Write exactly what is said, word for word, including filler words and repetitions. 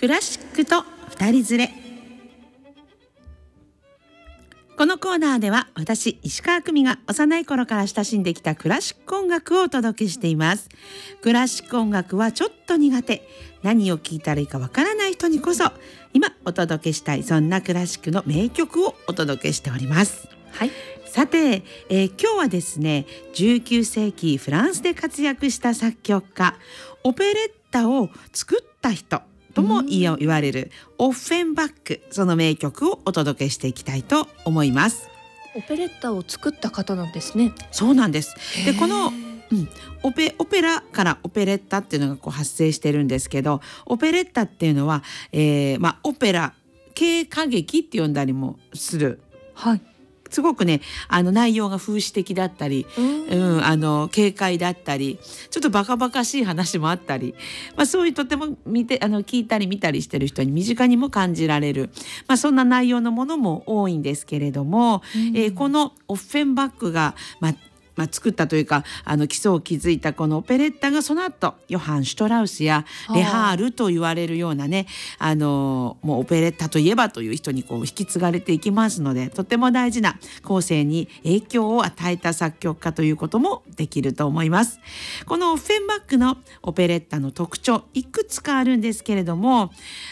クラシックと二人連れ。このコーナーでは私石川久美が幼い頃から親しんできたクラシック音楽をお届けしています。クラシック音楽はちょっと苦手、何を聴いたらいいかわからない人にこそ今お届けしたい、そんなクラシックの名曲をお届けしております。 はい、 さて、えー、今日はですね、じゅうきゅうせいきフランスで活躍した作曲家、オペレッタを作った人とも言われるオッフェンバック、その名曲をお届けしていきたいと思います。 オペレッタを作った方なんですね。 そうなんです。でこの、うん、オペ、オペラからオペレッタっていうのがこう発生してるんですけど、オペレッタっていうのは、えーまあ、オペラ軽歌劇って呼んだりもする。 はい、 すごくね、あの内容が風刺的だったり、うん、あの軽快だったり、ちょっとバカバカしい話もあったり、まあ、そういうとても見てあの聞いたり見たりしてる人に身近にも感じられる、まあ、そんな内容のものも多いんですけれども、えー、このオッフェンバックが、まあまあ、作ったというかあの基礎を築いたこのオペレッタがその後ヨハン・シュトラウスやレハールと言われるようなね、あのもうオペレッタといえばという人にこう引き継がれていきますので、とても大事な後世に影響を与えた作曲家ということもできると思います。このオッフェンバックのオペレッタの特徴いくつかあるんですけれども、